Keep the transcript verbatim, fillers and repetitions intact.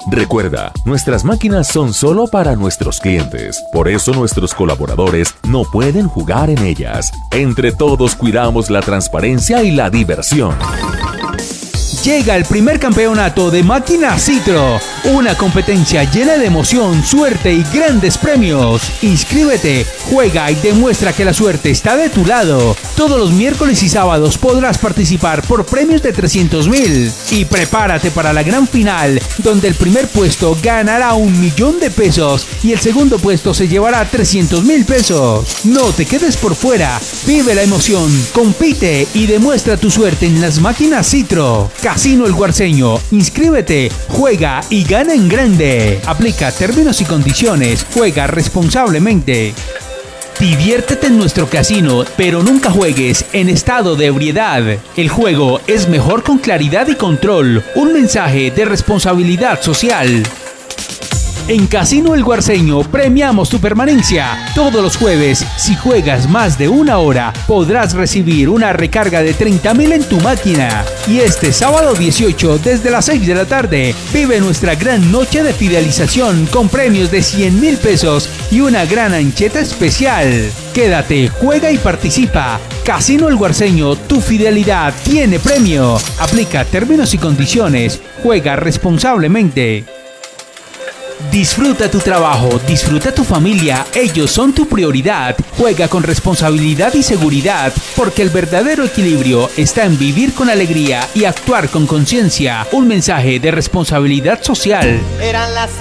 Recuerda, nuestras máquinas son solo para nuestros clientes. Por eso nuestros colaboradores no pueden jugar en ellas. Entre todos cuidamos la transparencia y la diversión. Llega el primer campeonato de Máquinas Citro, una competencia llena de emoción, suerte y grandes premios. Inscríbete, juega y demuestra que la suerte está de tu lado. Todos los miércoles y sábados podrás participar por premios de trescientos mil. Y prepárate para la gran final, donde el primer puesto ganará un millón de pesos y el segundo puesto se llevará trescientos mil pesos. No te quedes por fuera, vive la emoción, compite y demuestra tu suerte en las Máquinas Citro. Casino El Guarceño, inscríbete, juega y gana en grande. Aplica términos y condiciones, juega responsablemente. Diviértete en nuestro casino, pero nunca juegues en estado de ebriedad. El juego es mejor con claridad y control. Un mensaje de responsabilidad social. En Casino El Guarceño premiamos tu permanencia. Todos los jueves, si juegas más de una hora, podrás recibir una recarga de treinta mil en tu máquina. Y este sábado dieciocho, desde las seis de la tarde, vive nuestra gran noche de fidelización con premios de cien mil pesos y una gran ancheta especial. Quédate, juega y participa. Casino El Guarceño, tu fidelidad tiene premio. Aplica términos y condiciones. Juega responsablemente. Disfruta tu trabajo, disfruta tu familia, ellos son tu prioridad. Juega con responsabilidad y seguridad, porque el verdadero equilibrio está en vivir con alegría y actuar con conciencia. Un mensaje de responsabilidad social. Eran las